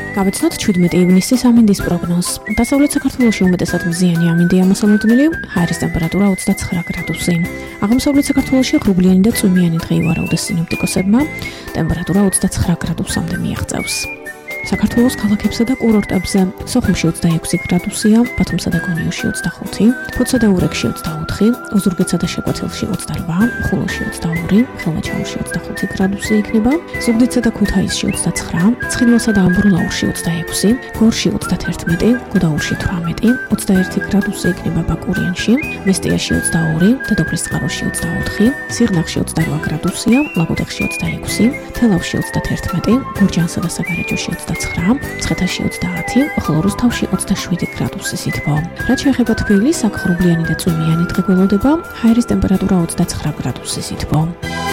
გავეცნოთ 17 ივნისის ამინდის პროგნოზს. დასავლეთ საქართველოში უმეტესად მზიანი ამინდია მოსალოდნელი, ჰაერის ტემპერატურა 29 გრადუსი. აღმოსავლეთ საქართველოში ღრუბლიანი და წვიმიანი დღე ივარაუდეს სინოპტიკოსებმა, ტემპერატურა 29 გრადუსამდე მიაღწევს. საქართველოს ქალაქებსა და კურორტებზე სოხუმში 26 გრადუსია, ბათუმსა და გონიოში 25, ფოთსა და ურეკში 24, ოზურგეთსა და შეკვეთილში 28, ხულოში 22, ხელვაჩაურში 25 გრადუსი იქნება, ზუგდიდსა და ქუთაისში 29, ცხინვალსა და ამბროლაურში 26, გორში 31, გუდაურში 18, 21 გრადუსი იქნება ბაკურიანში, მესტიაში 22, დედოფლისწყაროში 24, სიღნაღში 28 გრადუსია, ლაგოდეხში 26, თელავში 31, გურჯაანსა და საგარეჯოში 29, მცხეთაში 30, ხოლო რუსთავში 27 გრადუსი სითბო. რაც შეეხება თბილისს, აქ ღრუბლიანი და წვიმიანი დღე გველოდება, ჰაერის ტემპერატურა 29 გრადუსი სითბო.